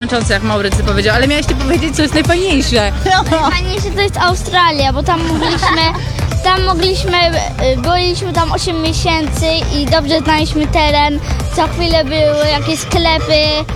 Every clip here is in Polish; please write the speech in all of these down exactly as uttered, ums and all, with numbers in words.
męczące, jak Maurycy powiedział, ale miałeś ty powiedzieć, co jest najfajniejsze. Najfajniejsze to jest Australia, bo tam mogliśmy, tam mogliśmy, y, byliśmy tam osiem miesięcy i dobrze znaliśmy teren. Co chwilę były jakieś sklepy,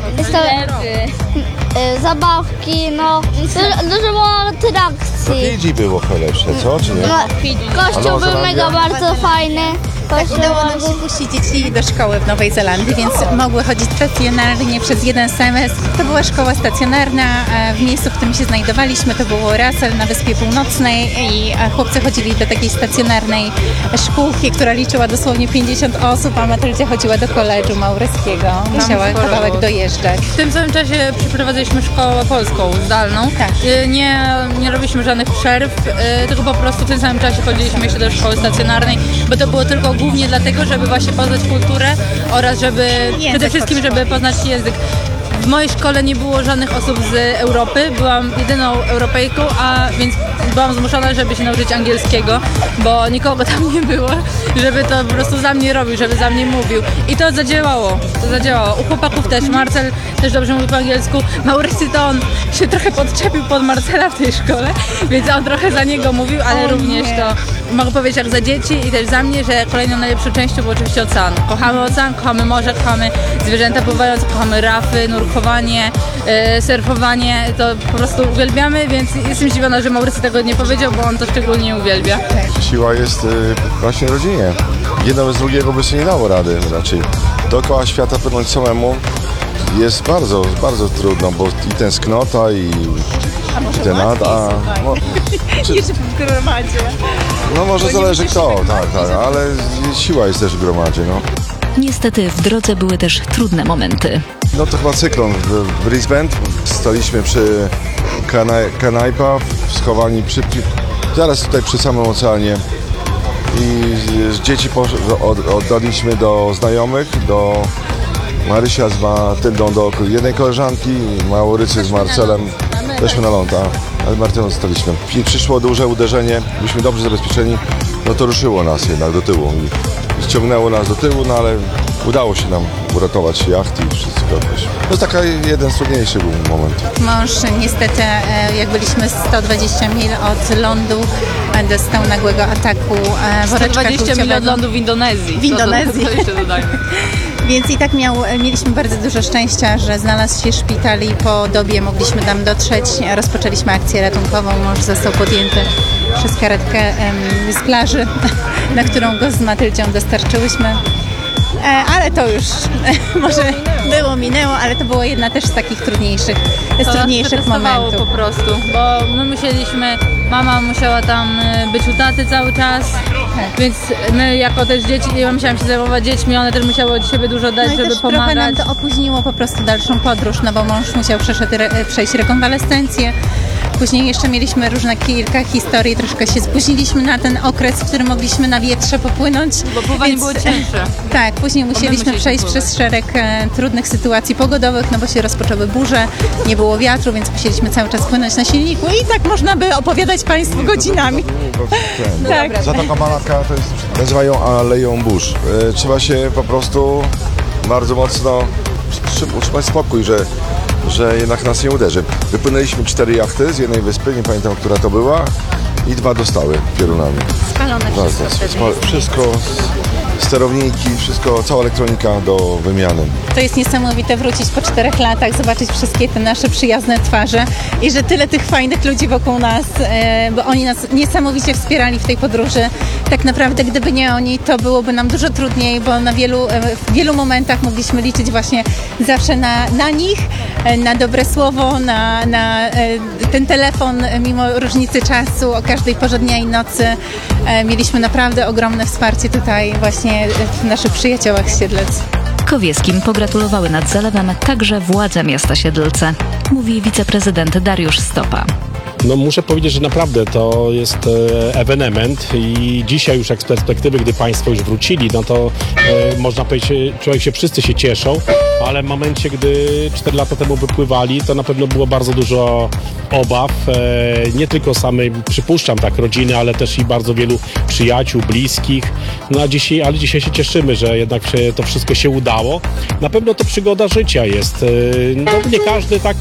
y, zabawki, no dużo, dużo było atrakcji. Fidżi było lepsze, co? Czy nie? No, kościół był mega bardzo fajny. Kościół Udało nam się puścić dzieci do szkoły w Nowej Zelandii, więc mogły chodzić stacjonarnie przez jeden semestr. To była szkoła stacjonarna w miejscu, w którym się znajdowaliśmy. To było Russell na Wyspie Północnej i chłopcy chodzili do takiej stacjonarnej szkółki, która liczyła dosłownie pięćdziesiąt osób, a Matyldzia chodziła do koledżu mauryckiego. Musiała sporo kawałek było. dojeżdżać. W tym samym czasie przeprowadziliśmy szkołę polską, zdalną. Tak. Y, Nie, nie robiliśmy żadnych przerw, y, tylko po prostu w tym samym czasie chodziliśmy jeszcze do szkoły stacjonarnej, bo to było tylko głównie dlatego, żeby właśnie poznać kulturę oraz żeby przede wszystkim, żeby poznać język. W mojej szkole nie było żadnych osób z Europy, byłam jedyną Europejką, a więc byłam zmuszona, żeby się nauczyć angielskiego, bo nikogo tam nie było, żeby to po prostu za mnie robił, żeby za mnie mówił. I to zadziałało, to zadziałało. U chłopaków też, Marcel też dobrze mówił po angielsku. Maurycy to on się trochę podczepił pod Marcela w tej szkole, więc on trochę za niego mówił, ale O również nie. to mogę powiedzieć jak za dzieci i też za mnie, że kolejną najlepszą częścią był oczywiście ocean. Kochamy ocean, kochamy morze, kochamy zwierzęta pływające, kochamy rafy, nurkowanie, e, surfowanie. To po prostu uwielbiamy, więc jestem zdziwiona, że Maurycy tego nie powiedział, bo on to szczególnie uwielbia. Siła jest y, właśnie w rodzinie. Jedno bez drugiego by sobie nie dało rady raczej. Dookoła świata płynąć samemu jest bardzo, bardzo trudno, bo i tęsknota, i, i ten ad, a, no, czy, w gromadzie. no może zależy kto, tak, tak, ale siła jest też w gromadzie, no. Niestety w drodze były też trudne momenty. No to chyba cyklon w Brisbane. Staliśmy przy Kanai- Kanaipa, schowani przy, przy, zaraz tutaj przy samym oceanie. I z- z dzieci posz- od, oddaliśmy do znajomych, do Marysia z Matyldą, do jednej koleżanki, Maurycy z Marcelem. Weszły na ląd, a ale Martyną zostaliśmy. I przyszło duże uderzenie, byliśmy dobrze zabezpieczeni, no to ruszyło nas jednak do tyłu. I ściągnęło nas do tyłu, no ale udało się nam uratować jacht i wszystko. To jest taka jeden z trudniejszych był moment. Mąż niestety, e, jak byliśmy sto dwadzieścia mil od lądu, e, dostał nagłego ataku e, sto woreczka dwadzieścia mil od żółciowego. lądu w Indonezji. W Indonezji. To, to, to jeszcze dodajmy. Więc i tak miał, mieliśmy bardzo dużo szczęścia, że znalazł się szpital i po dobie mogliśmy tam dotrzeć. Rozpoczęliśmy akcję ratunkową. Mąż został podjęty przez karetkę em, z plaży, na którą go z Matyldzią dostarczyłyśmy. E, ale to już może było, minęło, ale to było jedna też z takich trudniejszych, z To nas trudniejszych przetestowało momentów. po prostu, bo my musieliśmy, mama musiała tam y, być u taty cały czas, więc my jako też dzieci, ja musiałam się zajmować dziećmi, one też musiały od siebie dużo dać, No i żeby też trochę pomagać. nam to opóźniło po prostu dalszą podróż, no bo mąż musiał przeszedł, re, przejść rekonwalescencję. Później jeszcze mieliśmy różne kilka historii, troszkę się spóźniliśmy na ten okres, w którym mogliśmy na wietrze popłynąć. Bo pływanie było cięższe. Tak, później musieliśmy musieliśmy przejść pływać. przez szereg e, trudnych sytuacji pogodowych, no bo się rozpoczęły burze, nie było wiatru, więc musieliśmy cały czas płynąć na silniku i tak można by opowiadać Państwu godzinami. Tak. Zatoka Malacka to jest, nazywają Aleją Burz. E, Trzeba się po prostu bardzo mocno przy- utrzymać spokój, że, że jednak nas nie uderzy. Wypłynęliśmy cztery jachty z jednej wyspy, nie pamiętam, która to była, i dwa dostały piorunami. Spalone Tak, wszystko tak, wtedy. spa- wszystko, sterowniki, wszystko, cała elektronika do wymiany. To jest niesamowite wrócić po czterech latach, zobaczyć wszystkie te nasze przyjazne twarze i że tyle tych fajnych ludzi wokół nas, e, bo oni nas niesamowicie wspierali w tej podróży. Tak naprawdę, gdyby nie oni, to byłoby nam dużo trudniej, bo na wielu, e, w wielu momentach mogliśmy liczyć właśnie zawsze na, na nich, e, na dobre słowo, na, na e, ten telefon, e, mimo różnicy czasu, o każdej porze dnia i nocy. E, mieliśmy naprawdę ogromne wsparcie tutaj właśnie w naszych przyjaciołach z Siedlec. Kowieskim pogratulowały nad zalewem także władze miasta Siedlce, mówi wiceprezydent Dariusz Stopa. No muszę powiedzieć, że naprawdę to jest e, ewenement i dzisiaj już jak z perspektywy, gdy Państwo już wrócili, no to e, można powiedzieć, człowiek się, wszyscy się cieszą, ale w momencie, gdy cztery lata temu wypływali, to na pewno było bardzo dużo obaw, e, nie tylko samej, przypuszczam tak, rodziny, ale też i bardzo wielu przyjaciół, bliskich, no a dzisiaj, ale dzisiaj się cieszymy, że jednak się, to wszystko się udało. Na pewno to przygoda życia jest, e, no nie każdy tak